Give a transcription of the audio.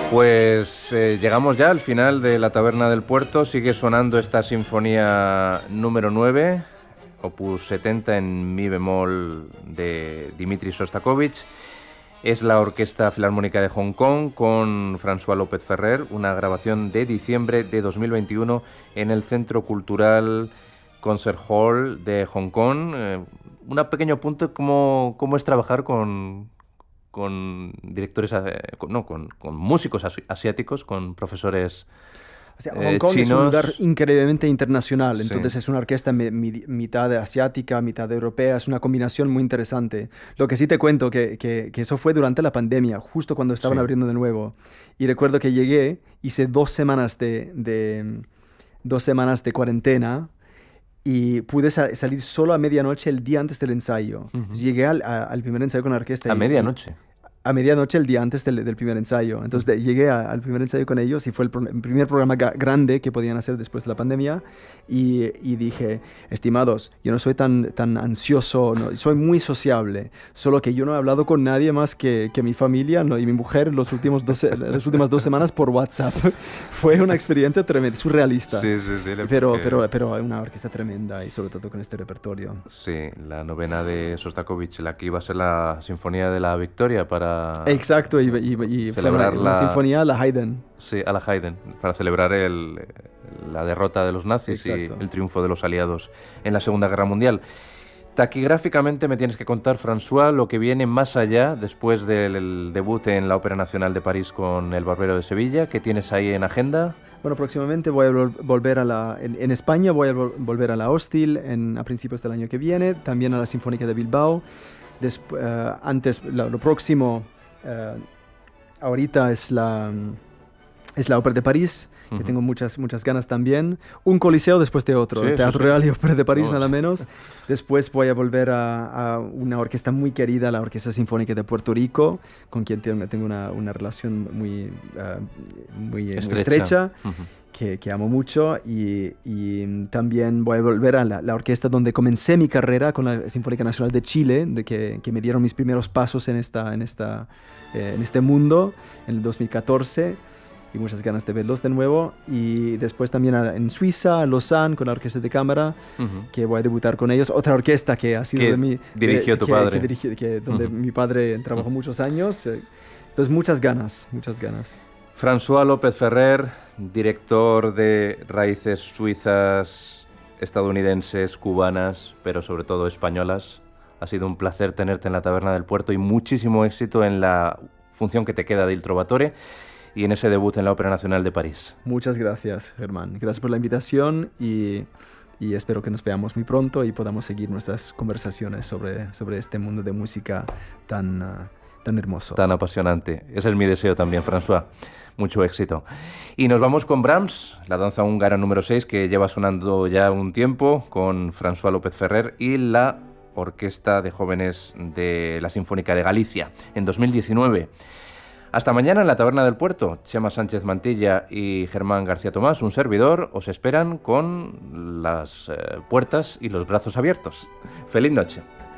Pues llegamos ya al final de La Taberna del Puerto. Sigue sonando esta sinfonía número 9, opus 70 en mi bemol de Dmitri Shostakovich. Es la Orquesta Filarmónica de Hong Kong con François López Ferrer, una grabación de diciembre de 2021 en el Centro Cultural Concert Hall de Hong Kong. Un pequeño apunte cómo es trabajar con directores, con músicos asiáticos, con profesores o sea, Hong Kong chinos. es un lugar increíblemente internacional, Sí. entonces es una orquesta mitad asiática, mitad europea, es una combinación muy interesante. Lo que sí te cuento, que eso fue durante la pandemia, justo cuando estaban Sí. abriendo de nuevo. Y recuerdo que llegué, hice 2 semanas de cuarentena y pude salir solo a medianoche el día antes del ensayo. Uh-huh. Llegué al primer ensayo con la orquesta. A medianoche. A medianoche el día antes del primer ensayo. Entonces llegué al primer ensayo con ellos y fue el primer programa grande que podían hacer después de la pandemia y dije, estimados, yo no soy tan ansioso, no, soy muy sociable, solo que yo no he hablado con nadie más que mi familia, ¿no? Y mi mujer las últimas 2 semanas por WhatsApp. Fue una experiencia tremenda, surrealista. Sí. Pero una orquesta tremenda y sobre todo con este repertorio. Sí, la novena de Shostakovich, la que iba a ser la Sinfonía de la Victoria para... Exacto, y celebrar fue una sinfonía a la Haydn. Sí, a la Haydn, para celebrar la derrota de los nazis. Exacto. Y el triunfo de los aliados en la Segunda Guerra Mundial. Taquigráficamente me tienes que contar, François, lo que viene más allá, después del debut en la Ópera Nacional de París con El Barbero de Sevilla. ¿Qué tienes ahí en agenda? Bueno, próximamente voy a volver en España voy a volver a la Hostil a principios del año que viene, también a la Sinfónica de Bilbao. Antes, lo próximo, ahorita es la Ópera de París, que Uh-huh. tengo muchas ganas también. Un coliseo después de otro, Sí, Teatro sí. Real y Ópera de París, Oh. nada menos. Después voy a volver a una orquesta muy querida, la Orquesta Sinfónica de Puerto Rico, con quien tengo una relación muy estrecha. Uh-huh. Que amo mucho y también voy a volver a la orquesta donde comencé mi carrera con la Sinfónica Nacional de Chile, que me dieron mis primeros pasos en este mundo en el 2014 y muchas ganas de verlos de nuevo. Y después también en Suiza, en Lausanne, con la Orquesta de Cámara, Uh-huh. que voy a debutar con ellos. Otra orquesta que ha sido Que de mi... dirigió tu padre. Donde Uh-huh. mi padre trabajó muchos años. Entonces muchas ganas. François López Ferrer, director de raíces suizas, estadounidenses, cubanas, pero sobre todo españolas. Ha sido un placer tenerte en la Taberna del Puerto y muchísimo éxito en la función que te queda de Il Trovatore y en ese debut en la Ópera Nacional de París. Muchas gracias, Germán. Gracias por la invitación y espero que nos veamos muy pronto y podamos seguir nuestras conversaciones sobre este mundo de música tan hermoso. Tan apasionante. Ese es mi deseo también, François. Mucho éxito. Y nos vamos con Brahms, la danza húngara número 6, que lleva sonando ya un tiempo, con François López Ferrer y la Orquesta de Jóvenes de la Sinfónica de Galicia, en 2019. Hasta mañana en la Taberna del Puerto. Chema Sánchez Mantilla y Germán García Tomás, un servidor, os esperan con las puertas y los brazos abiertos. ¡Feliz noche!